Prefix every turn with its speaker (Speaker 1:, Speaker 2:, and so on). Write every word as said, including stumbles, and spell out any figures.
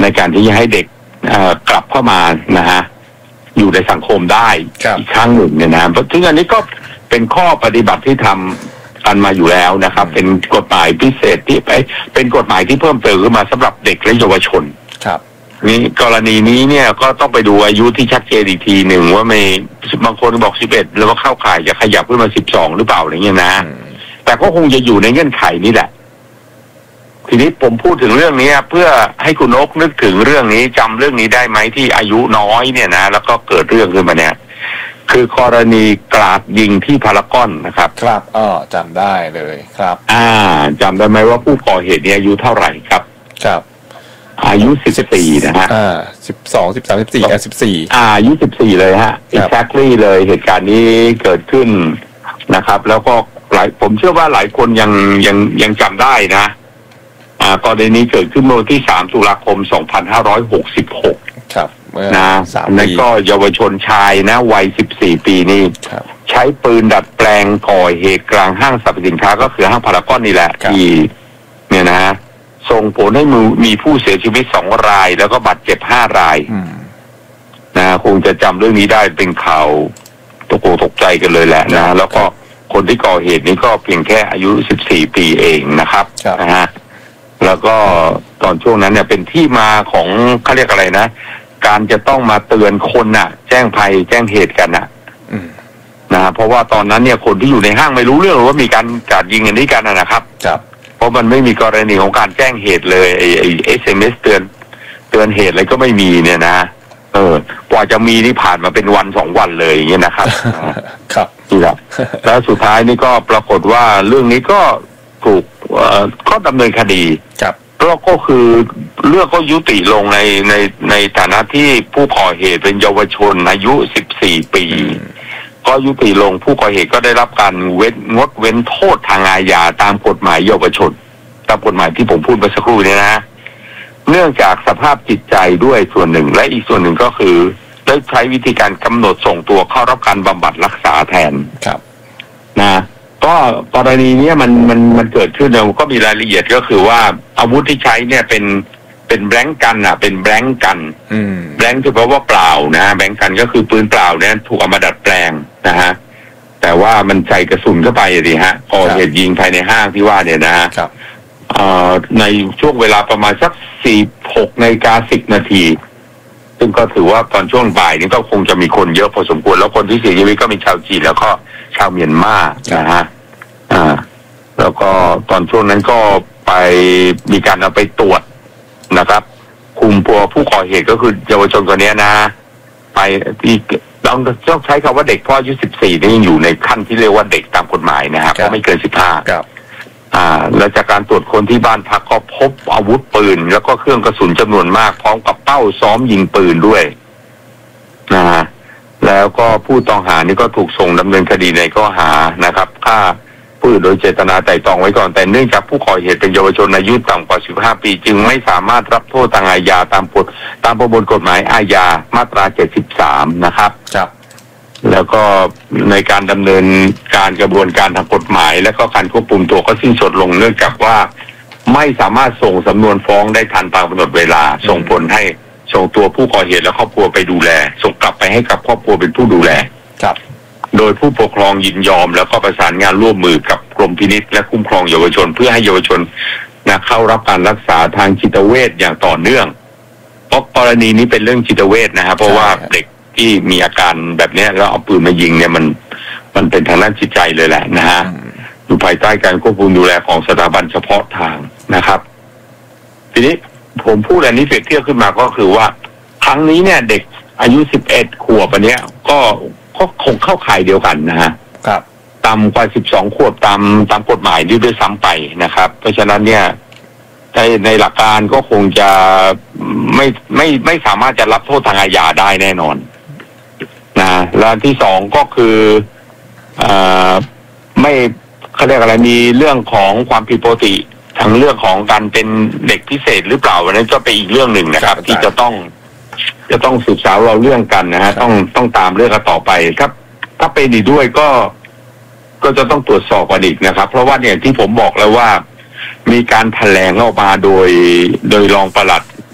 Speaker 1: ในการที่จะให้เด็กกลับเข้ามานะฮะอยู่ในสังคมได้อีกครั้งหนึ่งเนี่ยนะเพราะถึงอันนี้ก็เป็นข้อปฏิบัติที่ทำกันมาอยู่แล้วนะครับเป็นกฎหมายพิเศษที่ไปเป็นกฎหมายที่เพิ่มเติมขึ้นมาสำหรับเด็กและเยาวชน
Speaker 2: ครับ
Speaker 1: นี่กรณีนี้เนี่ยก็ต้องไปดูอายุที่ชัดเจนอีกทีหนึ่งว่าไม่บางคนบอกสิบเอ็ดแล้วว่าเข้าข่ายจะขยับขึ้นมาสิบสองหรือเปล่าอะไรเงี้ยนะแต่ก็คงจะอยู่ในเงื่อนไขนี้แหละทีนี้ผมพูดถึงเรื่องนี้เพื่อให้คุณนกนึกถึงเรื่องนี้จำเรื่องนี้ได้ไหมที่อายุน้อยเนี่ยนะแล้วก็เกิดเรื่องขึ้นมาเนี่ยคือกรณีกราดยิงที่พารากอนนะครับ
Speaker 2: ครับอ๋อจำได้เลยครับ
Speaker 1: อ่าจำได้ไหมว่าผู้ก่อเหตุเนี่ยอายุเท่าไหร่ครับ
Speaker 2: ครับ
Speaker 1: อายุสิบสี่นะฮะ
Speaker 2: อ่าสิบสองสิบสามสิบสี่อ่ะสิบสี่
Speaker 1: อ่าอายุสิบสี่เลยฮะ exactly เลยเหตุการณ์นี้เกิดขึ้นนะครับแล้วก็หลายผมเชื่อว่าหลายคนยังยังยังจำได้นะอ่ากรณีนี้เกิดขึ้นเมื่อวันที่สามตุลาคมสองพันห้าร้อยหกสิบหก
Speaker 2: ครับ
Speaker 1: นะนั่นก็เยาวชนชายนะวัยสิบสี่ปีนี่ใช้ปืนดัดแปลงก่อเหตุกลางห้างสรรพสินค้าก็คือห้างพารากอนนี่แหละที่เนี่ยนะส่งผลให้มีผู้เสียชีวิตสองรายแล้วก็บาดเจ็บห้ารายนะคงจะจำเรื่องนี้ได้เป็นข่าวตกอกตกใจกันเลยแหละนะแล้วก็คนที่ก่อเหตุนี้ก็เพียงแค่อายุสิบสี่ปีเองนะครับนะฮะแล้วก็ตอนช่วงนั้นเนี่ยเป็นที่มาของเขาเรียกอะไรนะการจะต้องมาเตือนคนน่ะแจ้งภัยแจ้งเหตุกันน่ะนะเพราะว่าตอนนั้นเนี่ยคนที่อยู่ในห้างไม่รู้เรื่องว่ามีการกราดยิงกันนี้กันนะครับเพราะมันไม่มีกรณีของการแจ้งเหตุเลยไอ้ไอ้เอสเอ็มเอสเตือนเตือนเหตุอะไรก็ไม่มีเนี่ยนะเออกว่าจะมีนี่ผ่านมาเป็นวันสองวันเลยอย่างเงี้ยนะครับ
Speaker 2: ครับ
Speaker 1: นี่แหละแล้วสุดท้ายนี่ก็ปรากฏว่าเรื่องนี้ก็ถูกเอ่อก็ดำเนินคดี
Speaker 2: ครับ
Speaker 1: แล้วก็คือเรื่องก็ยุติลงในในในฐานะที่ผู้ก่อเหตุเป็นเยาวชนอายุสิบสี่ปีก็ยุติลงผู้ก่อเหตุก็ได้รับการเว้นงดเว้นโทษทางอาญาตามกฎหมายเยาวชนตามกฎหมายที่ผมพูดเมื่อสักครู่นี้นะเนื่องจากสภาพจิตใจด้วยส่วนหนึ่งและอีกส่วนหนึ่งก็คือได้ใช้วิธีการกำหนดส่งตัวเข้ารับการบำบัดรักษาแทน
Speaker 2: ครับ
Speaker 1: นะก็กรณีนี้มันมันมันเกิดขึ้นแล้วก็มีรายละเอียดก็คือว่าอาวุธที่ใช้เนี่ยเป็นเป็นแบงก์กันอ่ะเป็นแบงก์กันแบงก์คือแปลว่าเปล่านะแบงก์กันก็คือปืนเปล่าเนี่ยถูกเอามาดัดแปลงนะฮะแต่ว่ามันใส่กระสุนเข้าไปดิฮะก่อเหตุยิงภายในห้างที่ว่าเนี่ยนะครับเอ่อในช่วงเวลาประมาณสักสี่หกนาฬิกาสิบนาทีซึ่งก็ถือว่าตอนช่วงบ่ายนี้ก็คงจะมีคนเยอะพอสมควรแล้วคนที่เสียชีวิตก็มีชาวจีนแล้วก็ชาวเมียนมานะฮะอ่าแล้วก็ตอนช่วงนั้นก็ไปมีการเอาไปตรวจนะครับคุมตัวผู้ก่อเหตุก็คือเยาวชนคนนี้นะไปที่เราต้องใช้คำว่าเด็กเพราะอายุสิบสี่นี่ยังอยู่ในขั้นที่เรียกว่าเด็กตามกฎหมายนะครับเพราะไม่เกินสิบห้าอ่าแล้วจากการตรวจคนที่บ้านพักก็พบอาวุธปืนแล้วก็เครื่องกระสุนจำนวนมากพร้อมกับเป้าซ้อมยิงปืนด้วยนะฮะแล้วก็ผู้ต้องหานี่ก็ถูกส่งดำเนินคดีในข้อหานะครับฆ่าผู้อื่นโดยเจตนาไตร่ตรองไว้ก่อนแต่เนื่องจากผู้ก่อเหตุเป็นเยาวชนอายุต่ำกว่าสิบห้าปีจึงไม่สามารถรับโทษทางอาญาตามกฎตามประมวลกฎหมายอาญามาตราเจ็ดสิบสามนะครับ
Speaker 2: ครับ
Speaker 1: แล้วก็ในการดำเนินการกระบวนการทางกฎหมายและก็การควบคุมตัวก็สิ้นสุดลงเนื่องจากว่าไม่สามารถส่งสำนวนฟ้องได้ทันตามกำหนดเวลาส่งผลให้ส่งตัวผู้ก่อเหตุและครอบครัวไปดูแลส่งกลับไปให้กับครอบครัวเป็นผู้ดูแล
Speaker 2: ครับ
Speaker 1: โดยผู้ปกครองยินยอมแล้วก็ประสานงานร่วมมือกับกรมพินิจและคุ้มครองเยาวชนเพื่อให้เยาวชนนะเข้ารับการรักษาทางจิตเวชอย่างต่อเนื่องเพราะกรณีนี้เป็นเรื่องจิตเวชนะครับเพราะว่าเด็กที่มีอาการแบบนี้แล้วเอาปืนมายิงเนี่ยมันมันเป็นทางด้านจิตใจเลยแหละนะฮะอยู่ภายใต้การควบคุมดูแลของสถาบันเฉพาะทางนะครับทีนี้ผมพูดอันนี้เปรียบเทียบขึ้นมาก็คือว่าครั้งนี้เนี่ยเด็กอายุสิบเอ็ดขวบอันเนี้ยก็ก็คงเข้าข่ายเดียวกันนะฮะ
Speaker 2: ครับ
Speaker 1: ต่ำกว่าสิบสองขวบตามตามกฎหมายนี่ด้วยซ้ำไปนะครับเพราะฉะนั้นเนี่ยในในหลักการก็คงจะไม่ไม่ไม่สามารถจะรับโทษทางอาญาได้แน่นอนนะและที่สองก็คืออ่าไม่เขาเรียกอะไรมีเรื่องของความผิดปกติทางเรื่องของการเป็นเด็กพิเศษหรือเปล่านั้นก็เป็นอีกเรื่องหนึ่งนะครับที่จะต้องจะต้องสืบสาวเราเรื่องกันนะฮะต้องต้องตามเรื่องกันต่อไปครับถ้าเป็นอีกด้วยก็ก็จะต้องตรวจสอบกันอีกนะครับเพราะว่าเนี่ยที่ผมบอกแล้วว่ามีการแถลงออกมาโดยโดยรองปลัด